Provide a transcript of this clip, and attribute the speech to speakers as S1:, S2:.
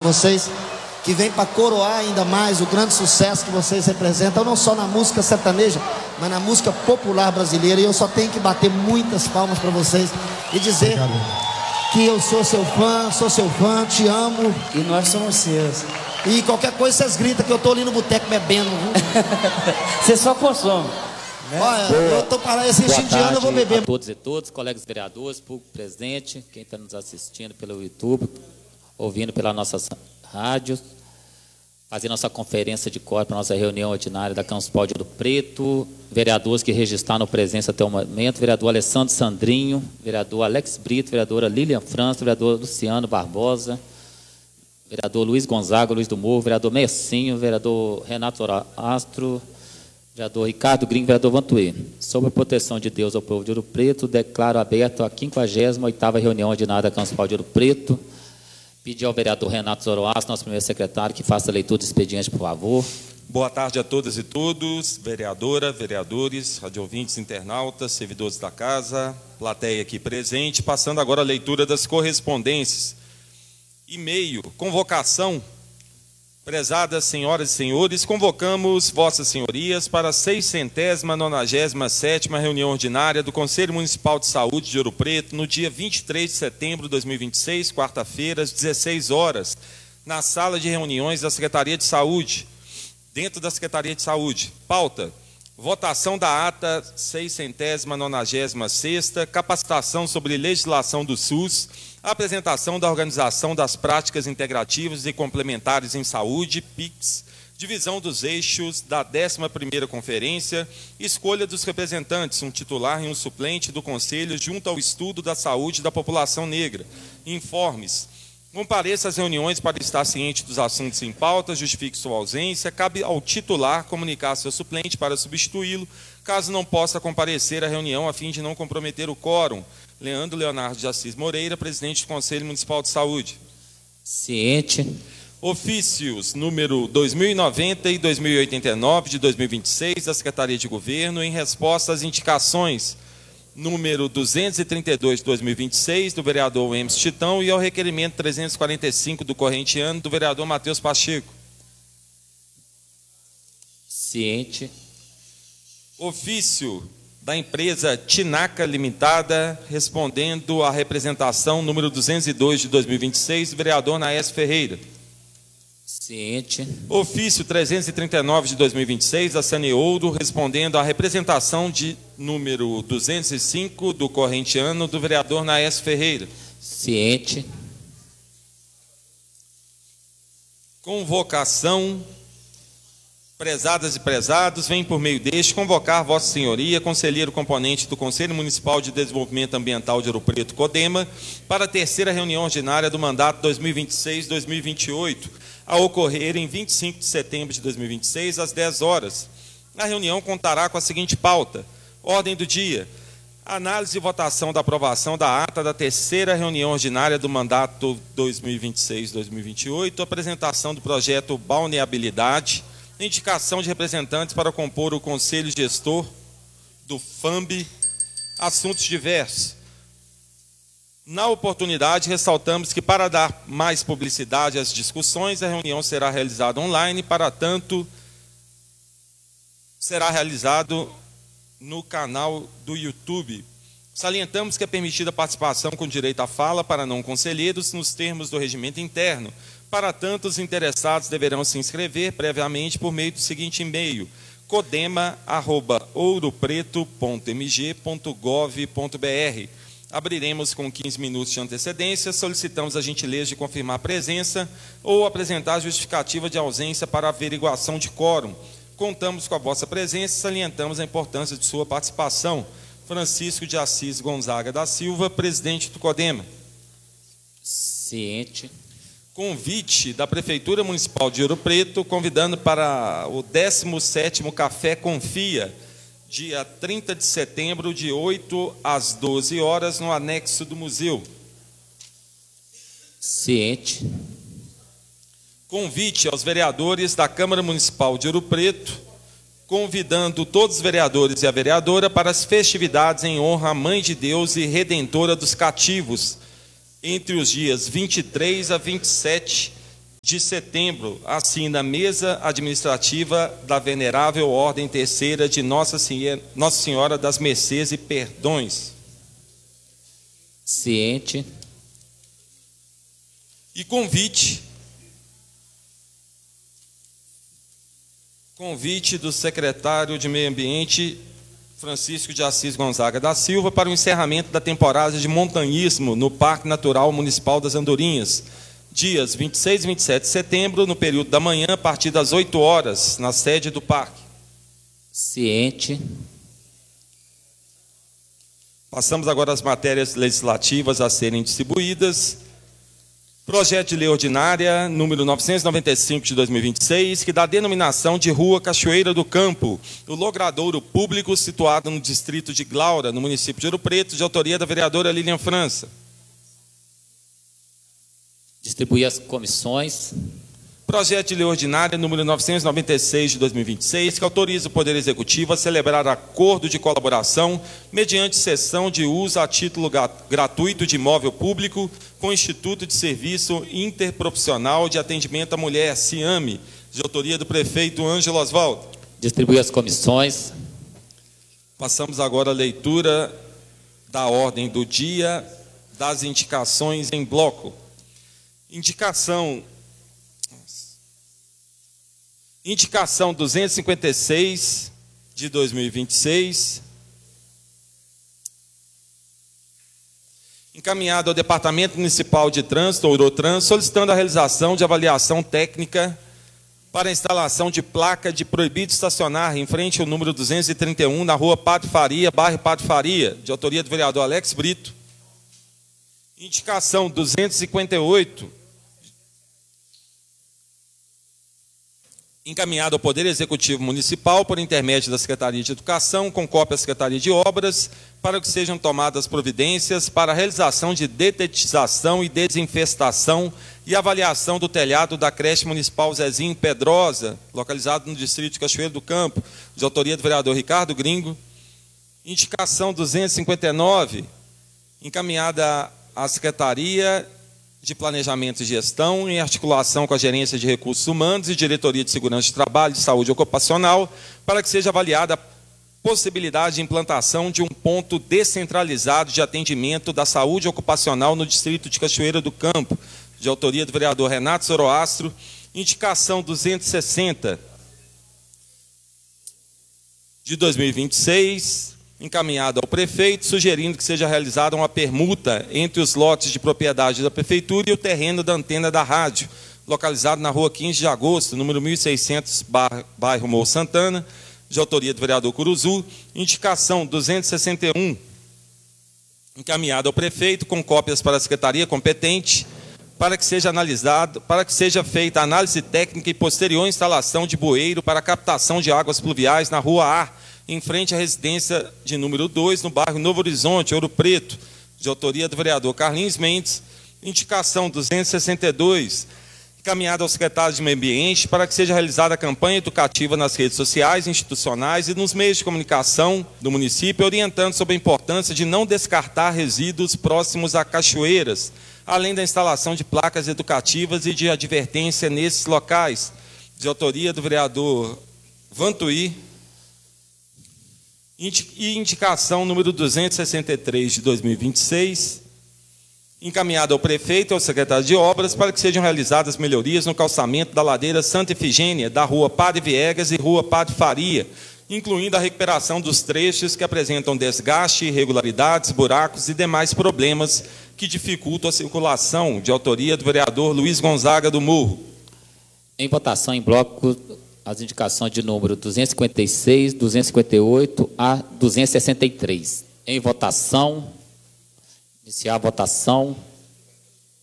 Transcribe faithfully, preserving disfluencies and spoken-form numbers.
S1: vocês, que vem para coroar ainda mais o grande sucesso que vocês representam, não só na música sertaneja, mas na música popular brasileira. E eu só tenho que bater muitas palmas para vocês e dizer que eu sou seu fã, sou seu fã, te amo.
S2: E nós somos seus.
S1: E qualquer coisa vocês gritam que eu tô ali no boteco bebendo.
S2: Você só consome.
S1: Né? Olha, eu tô parado esse indiano, eu vou beber.
S3: A todos e todas, colegas vereadores, público presente, quem está nos assistindo pelo YouTube, ouvindo pelas nossas rádios, fazendo nossa conferência de cor para nossa reunião ordinária da Câmara Municipal de Ouro Preto, vereadores que registraram presença até o momento, vereador Alessandro Sandrinho, vereador Alex Brito, vereadora Lilian França, vereador Luciano Barbosa, vereador Luiz Gonzaga, Luiz do Morro, vereador Messinho, vereador Renato Astro, vereador Ricardo Gringo, vereador Vantuê. Sob a proteção de Deus ao povo de Ouro Preto, declaro aberto a quinquagésima oitava reunião ordinária da Câmara Municipal de Ouro Preto. Pedir ao vereador Renato Zoroastro, nosso primeiro secretário, que faça a leitura do expediente, por favor.
S4: Boa tarde a todas e todos, vereadora, vereadores, radiovintes, internautas, servidores da casa, plateia aqui presente. Passando agora a leitura das correspondências. E-mail, convocação. Prezadas senhoras e senhores, convocamos vossas senhorias para a seiscentésima nonagésima sétima reunião ordinária do Conselho Municipal de Saúde de Ouro Preto, no dia vinte e três de setembro de dois mil e vinte e seis, quarta-feira, às dezesseis horas, na sala de reuniões da Secretaria de Saúde, dentro da Secretaria de Saúde. Pauta: votação da ata seiscentésima nonagésima sexta, capacitação sobre legislação do SUS, apresentação da organização das práticas integrativas e complementares em saúde, P I Cs, divisão dos eixos da décima primeira conferência, escolha dos representantes, um titular e um suplente do Conselho junto ao estudo da saúde da população negra. Informes. Compareça às reuniões para estar ciente dos assuntos em pauta, justifique sua ausência, cabe ao titular comunicar seu suplente para substituí-lo, caso não possa comparecer à reunião a fim de não comprometer o quórum. Leandro Leonardo de Assis Moreira, presidente do Conselho Municipal de Saúde.
S3: Ciente.
S4: Ofícios número dois mil e noventa e dois mil e oitenta e nove de dois mil e vinte e seis da Secretaria de Governo, em resposta às indicações número duzentos e trinta e dois de dois mil e vinte e seis do vereador Emerson Titão e ao requerimento trezentos e quarenta e cinco do corrente ano do vereador Matheus Pacheco.
S3: Ciente.
S4: Ofício da empresa Tinaca Limitada, respondendo à representação número duzentos e dois de dois mil e vinte e seis do vereador Naés Ferreira.
S3: Ciente.
S4: Ofício trezentos e trinta e nove de dois mil e vinte e seis da Saneouro, respondendo à representação de número duzentos e cinco do corrente ano do vereador Naés Ferreira.
S3: Ciente.
S4: Convocação. Prezadas e prezados, vem por meio deste convocar Vossa Senhoria, conselheiro componente do Conselho Municipal de Desenvolvimento Ambiental de Ouro Preto, CODEMA, para a terceira reunião ordinária do mandato dois mil e vinte e seis a dois mil e vinte e oito, a ocorrer em vinte e cinco de setembro de dois mil e vinte e seis, às dez horas. A reunião contará com a seguinte pauta: ordem do dia, análise e votação da aprovação da ata da terceira reunião ordinária do mandato dois mil e vinte e seis a dois mil e vinte e oito, apresentação do projeto Balneabilidade, indicação de representantes para compor o Conselho Gestor do F A M B, assuntos diversos. Na oportunidade, ressaltamos que, para dar mais publicidade às discussões, a reunião será realizada online, para tanto, será realizado no canal do YouTube. Salientamos que é permitida a participação com direito à fala para não conselheiros nos termos do regimento interno. Para tanto, os interessados deverão se inscrever previamente por meio do seguinte e-mail: codema arroba ouropreto ponto m g ponto gov ponto b r. Abriremos com quinze minutos de antecedência. Solicitamos a gentileza de confirmar a presença ou apresentar a justificativa de ausência para averiguação de quórum. Contamos com a vossa presença e salientamos a importância de sua participação. Francisco de Assis Gonzaga da Silva, presidente do CODEMA.
S3: Ciente.
S4: Convite da Prefeitura Municipal de Ouro Preto, convidando para o décimo sétimo Café Confia, dia trinta de setembro, de oito às doze horas, no anexo do museu.
S3: Ciente.
S4: Convite aos vereadores da Câmara Municipal de Ouro Preto, convidando todos os vereadores e a vereadora para as festividades em honra à Mãe de Deus e Redentora dos Cativos, entre os dias vinte e três a vinte e sete de setembro, assina a Mesa Administrativa da Venerável Ordem Terceira de Nossa Senhora, Nossa Senhora das Mercês e Perdões.
S3: Ciente.
S4: E convite, convite do secretário de Meio Ambiente, Francisco de Assis Gonzaga da Silva, para o encerramento da temporada de montanhismo no Parque Natural Municipal das Andorinhas, dias vinte e seis e vinte e sete de setembro, no período da manhã, a partir das oito horas, na sede do parque.
S3: Ciente.
S4: Passamos agora às matérias legislativas a serem distribuídas. Projeto de lei ordinária, número novecentos e noventa e cinco de dois mil e vinte e seis, que dá a denominação de Rua Cachoeira do Campo, o logradouro público situado no distrito de Glaura, no município de Ouro Preto, de autoria da vereadora Lilian França.
S3: Distribuir as comissões.
S4: Projeto de lei ordinária, número novecentos e noventa e seis de dois mil e vinte e seis, que autoriza o Poder Executivo a celebrar acordo de colaboração mediante cessão de uso a título gratuito de imóvel público com o Instituto de Serviço Interprofissional de Atendimento à Mulher, CIAME, de autoria do prefeito Ângelo Osvaldo.
S3: Distribuir as comissões.
S4: Passamos agora à leitura da ordem do dia, das indicações em bloco. Indicação... Indicação duzentos e cinquenta e seis de dois mil e vinte e seis, encaminhado ao Departamento Municipal de Trânsito, Eurotrans, solicitando a realização de avaliação técnica para a instalação de placa de proibido estacionar em frente ao número duzentos e trinta e um, na rua Padre Faria, bairro Padre Faria, de autoria do vereador Alex Brito. Indicação duzentos e cinquenta e oito, encaminhado ao Poder Executivo Municipal por intermédio da Secretaria de Educação, com cópia à Secretaria de Obras, para que sejam tomadas providências para a realização de detetização e desinfestação e avaliação do telhado da creche municipal Zezinho Pedrosa, localizado no distrito de Cachoeiro do Campo, de autoria do vereador Ricardo Gringo. Indicação duzentos e cinquenta e nove, encaminhada à Secretaria de Planejamento e Gestão, em articulação com a Gerência de Recursos Humanos e Diretoria de Segurança de Trabalho e Saúde Ocupacional, para que seja avaliada a possibilidade de implantação de um ponto descentralizado de atendimento da saúde ocupacional no distrito de Cachoeira do Campo, de autoria do vereador Renato Zoroastro. Indicação duzentos e sessenta de dois mil e vinte e seis, encaminhado ao prefeito, sugerindo que seja realizada uma permuta entre os lotes de propriedade da prefeitura e o terreno da antena da rádio, localizado na rua quinze de agosto, número mil e seiscentos, bairro Morro Santana, de autoria do vereador Curuzu. Indicação duzentos e sessenta e um, encaminhado ao prefeito, com cópias para a secretaria competente, para que seja analisado, para que seja feita a análise técnica e posterior instalação de bueiro para captação de águas pluviais na rua A, em frente à residência de número dois, no bairro Novo Horizonte, Ouro Preto, de autoria do vereador Carlinhos Mendes. Indicação duzentos e sessenta e dois, encaminhada ao secretário de Meio Ambiente, para que seja realizada a campanha educativa nas redes sociais, institucionais e nos meios de comunicação do município, orientando sobre a importância de não descartar resíduos próximos a cachoeiras, além da instalação de placas educativas e de advertência nesses locais, de autoria do vereador Vantuí. E indicação número duzentos e sessenta e três de dois mil e vinte e seis, encaminhada ao prefeito e ao secretário de Obras, para que sejam realizadas melhorias no calçamento da ladeira Santa Efigênia, da rua Padre Viegas e rua Padre Faria, incluindo a recuperação dos trechos que apresentam desgaste, irregularidades, buracos e demais problemas que dificultam a circulação, de autoria do vereador Luiz Gonzaga do Morro.
S3: Em votação em bloco, as indicações de número duzentos e cinquenta e seis, duzentos e cinquenta e oito a duzentos e sessenta e três. Em votação, iniciar a votação.